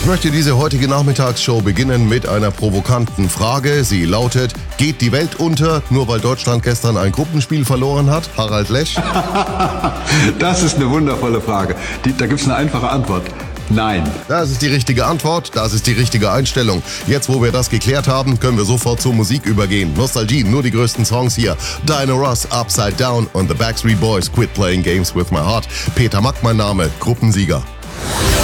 möchte diese heutige Nachmittagsshow beginnen mit einer provokanten Frage. Sie lautet: Geht die Welt unter, nur weil Deutschland gestern ein Gruppenspiel verloren hat? Harald Lesch? Das ist eine wundervolle Frage. Da gibt es eine einfache Antwort. Nein. Das ist die richtige Antwort, das ist die richtige Einstellung. Jetzt, wo wir das geklärt haben, können wir sofort zur Musik übergehen. Nostalgie, nur die größten Songs hier. Diana Ross, Upside Down und The Backstreet Boys, Quit Playing Games with My Heart. Peter Mack mein Name, Gruppensieger.